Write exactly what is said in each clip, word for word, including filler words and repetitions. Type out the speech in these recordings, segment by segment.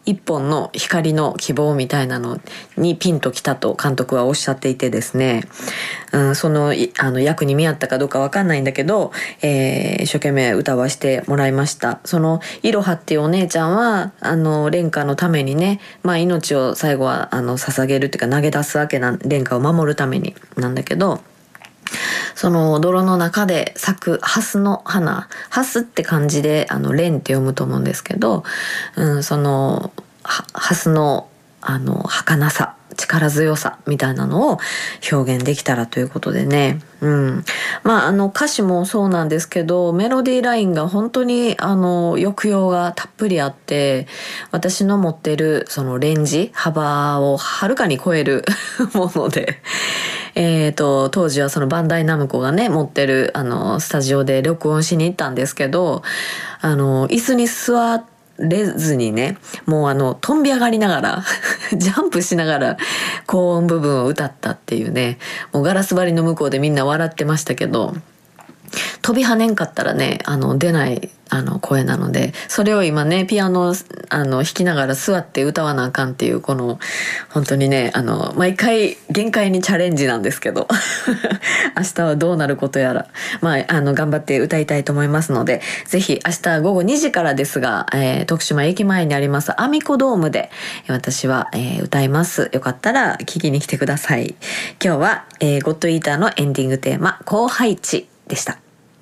一本の光の希望みたいなのにピンときたと監督はおっしゃっていてですね、うん、そのあの役に見合ったかどうかわかんないんだけど、えー、一生懸命歌わしてもらいました。そのいろはっていうお姉ちゃんはあの蓮華のためにね、まあ、命を最後はあの捧げるっていうか投げ出すわけな、蓮華を守るためになんだけど、その泥の中で咲くハスの花、ハスって漢字であの蓮って読むと思うんですけど、うん、そのハスのあの儚さ、力強さみたいなのを表現できたらということでね、うん、まああの歌詞もそうなんですけど、メロディーラインが本当にあの抑揚がたっぷりあって、私の持ってるそのレンジ幅をはるかに超えるもので、えーと当時はそのバンダイナムコがね持ってるあのスタジオで録音しに行ったんですけど、あの椅子に座ってれずにね、もうあの飛び上がりながらジャンプしながら高音部分を歌ったっていうね、もうガラス張りの向こうでみんな笑ってましたけど、飛び跳ねんかったらねあの出ないあの声なので、それを今ねピアノあの弾きながら座って歌わなあかんっていう、この本当にねあの毎回限界にチャレンジなんですけど明日はどうなることやら、まああの頑張って歌いたいと思いますので、ぜひ明日午後にじからですが、えー、徳島駅前にありますアミコドームで私は、えー、歌います。よかったら聞きに来てください。今日は、えー、ゴッドイーターのエンディングテーマ高配置でした。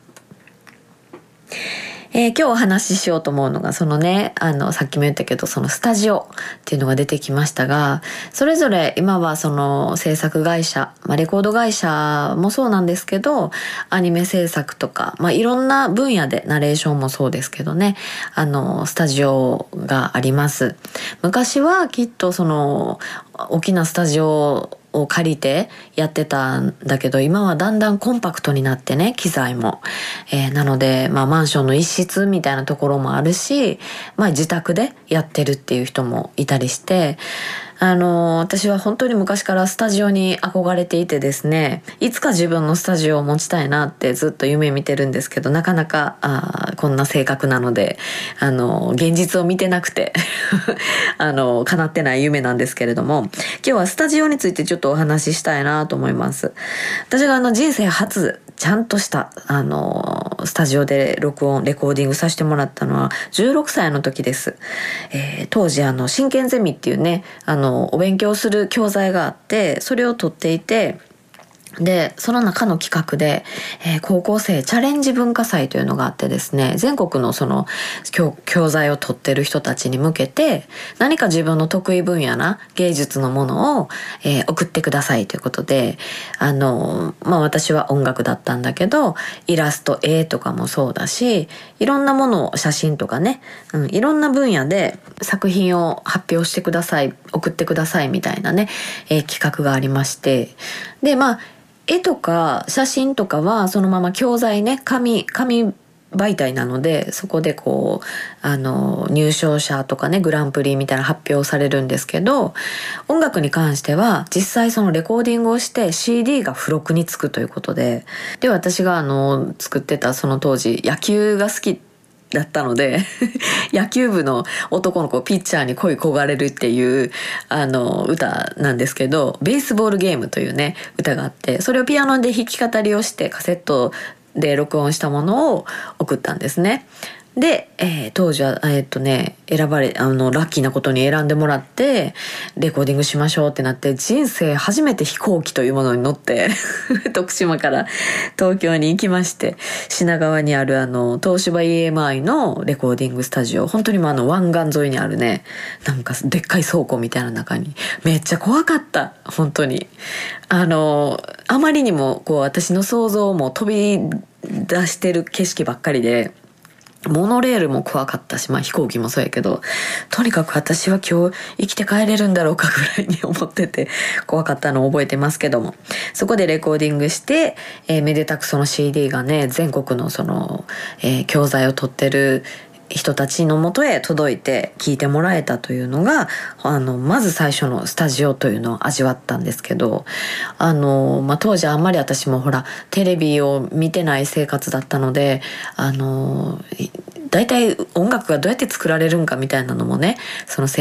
えー、今日お話ししようと思うのが、そのね、あの、さっきも言ったけど、そのスタジオっていうのが出てきましたが、それぞれ今はその制作会社、まあ、レコード会社もそうなんですけど、アニメ制作とか、まあ、いろんな分野でナレーションもそうですけどね、あの、スタジオがあります。昔はきっとその、大きなスタジオを借りてやってたんだけど、今はだんだんコンパクトになってね、機材も、えー、なので、まあ、マンションの一室みたいなところもあるし、まあ、自宅でやってるっていう人もいたりして、あのー、私は本当に昔からスタジオに憧れていてですね、いつか自分のスタジオを持ちたいなってずっと夢見てるんですけど、なかなかあこんな性格なので、あのー、現実を見てなくてあのー、叶ってない夢なんですけれども、今日はスタジオについてちょっとお話ししたいなと思います。私があの人生初ちゃんとしたあのスタジオで録音レコーディングさせてもらったのはじゅうろくさいの時です。えー、当時あの真剣ゼミっていうねあのお勉強する教材があって、それを取っていて、でその中の企画で、えー、高校生チャレンジ文化祭というのがあってですね、全国のその 教, 教材を取ってる人たちに向けて何か自分の得意分野な芸術のものを、えー、送ってくださいということで、あのまあ私は音楽だったんだけど、イラスト絵とかもそうだし、いろんなものを写真とかね、うん、いろんな分野で作品を発表してください、送ってくださいみたいなね、えー、企画がありまして、でまあ絵とか写真とかはそのまま教材ね、紙紙媒体なので、そこでこうあの入賞者とかねグランプリみたいな発表されるんですけど、音楽に関しては実際そのレコーディングをして シーディー が付録につくということで、で私があの作ってたその当時野球が好きだったので野球部の男の子ピッチャーに恋焦がれるっていうあの歌なんですけど、ベースボールゲームというね歌があって、それをピアノで弾き語りをしてカセットで録音したものを送ったんですね。で、えー、当時はえー、っとね選ばれあのラッキーなことに選んでもらってレコーディングしましょうってなって、人生初めて飛行機というものに乗って徳島から東京に行きまして、品川にあるあの東芝 イーエムアイ のレコーディングスタジオ、本当にもうあの湾岸沿いにあるねなんかでっかい倉庫みたいな中に、めっちゃ怖かった。本当にあのあまりにもこう私の想像も飛び出してる景色ばっかりで、モノレールも怖かったし、まあ飛行機もそうやけど、とにかく私は今日生きて帰れるんだろうかぐらいに思ってて怖かったのを覚えてますけども、そこでレコーディングして、えー、めでたくその シーディー がね全国のその、えー、教材を取ってる人たちのもとへ届いて聞いてもらえたというのが、あのまず最初のスタジオというのを味わったんですけど、あの、まあ、当時あんまり私もほらテレビを見てない生活だったので、あのだいたい音楽がどうやって作られるんかみたいなのもね、その